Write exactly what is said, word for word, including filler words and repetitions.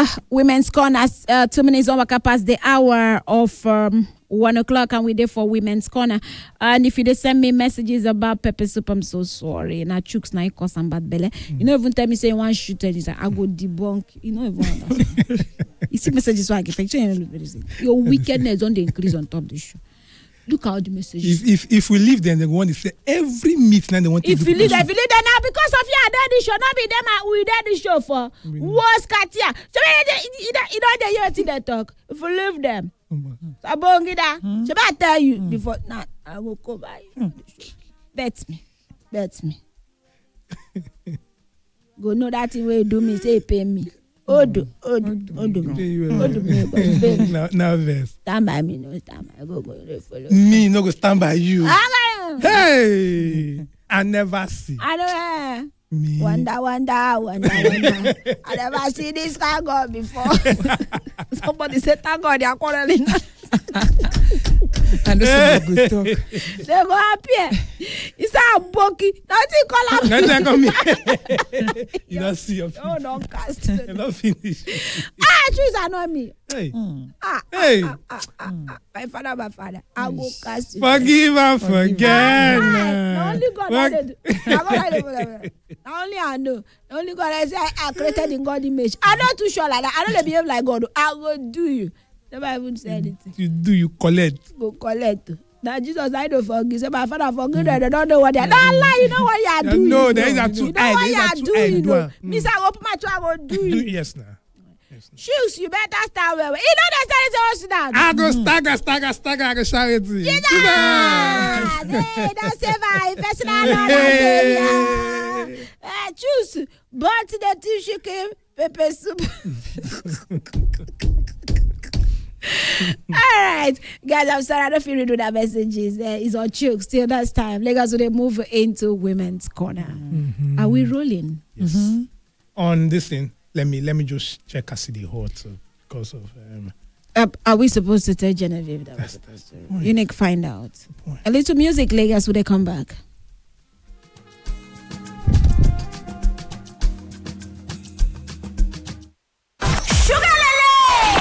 Women's Corner, uh, two minutes over past the hour of um, one o'clock, and we're there for Women's Corner. And if you just send me messages about pepper soup, I'm so sorry. Na chooks na cause some bad belly. You know, even tell me say one shoot and you say I go debunk. You know, even understand. You see messages so I can picture your wickedness don't increase on top of the show. Look out the messages. If if if we leave them, they want to say every meet now they want to. If you leave, if you leave them now because of you, I did the show. Not be them. We did the show for what's Katia. So you don't you don't hear till they talk. If you leave them, so bongida. So I tell you before now, I will go by. Bet me, bet me. Go know that thing where you do me say pay me. Odo, Odo, Odo, Odo. Now, now this. Stand by me, no stand by. Go, go, follow. Me no go stand by you. Ah, Hey, I never see. I know. Me. Wonder, wonder, wonder, wonder. I never see this kind of God before. Somebody said, "Thank God, they are quarreling." And this is a good talk. They go happy. It's a bucky. Nothing call up. Nothing come here. You don't see your. Oh, don't cast. You're not finished. Ah, choose annoy me. Hey. Mm. Ah, Hey. ah, ah, ah, ah. My father, my father. I go cast you. Forgive and forget. Ah, only God I do. Only I know. Only God I say I created in God's image. I'm not too sure like that. I don't behave like God. I will do you. Never even say anything. You do you collect. Go collect. Now Jesus, I don't forgive. Say my father forgive them. They don't know what they are. Don't lie. You know what you are doing. No, there is a two. You know what you are doing. You know. Miss I open my two. I will do you. Yes, now. Shoes, you better start well. You know that's that is us now. I go stagger, stagger, stagger. I go shout it to you. Jesus! Hey, that's a personal Savior. Uh, choose. But the tissue came pepper soup. All right, guys, I'm sorry I don't feel to do that messages. Uh, it's on choke still that's time. Lagos will move into Women's Corner. Mm-hmm. Are we rolling? Yes. Mm-hmm. On this thing, let me let me just check Cassidy Hall too, because of um, uh, are we supposed to tell Genevieve that we're supposed to? Unique find out. A little music, Lagos, will they come back?